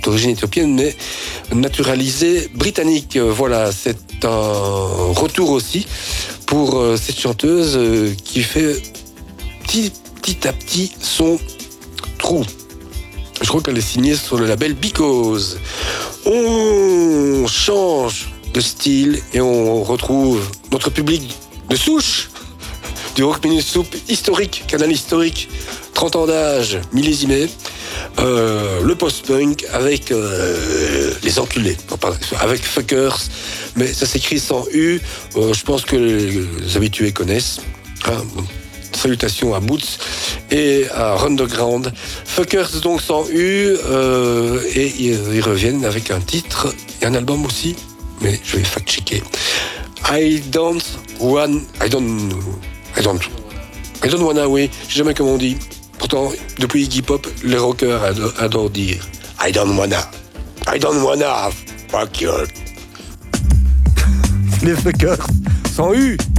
d'origine éthiopienne, mais naturalisée britannique. Voilà, c'est un retour aussi pour cette chanteuse qui fait petit à petit son trou. Je crois qu'elle est signée sur le label Because. On change de style et on retrouve notre public de souche du Rock Minute Soup historique, canal historique, 30 ans d'âge, millésimé. Le post-punk avec les enculés, avec Fuckers, mais ça s'écrit sans U. Je pense que les habitués connaissent. Salutations à Boots et à Underground. Fuckers donc sans U, et ils reviennent avec un titre et un album aussi, mais je vais fact-checker. I don't wanna, oui, je sais jamais comment on dit. Pourtant, depuis Iggy Pop, les rockers adorent dire I don't wanna, fuck you. Les fuckers sans U.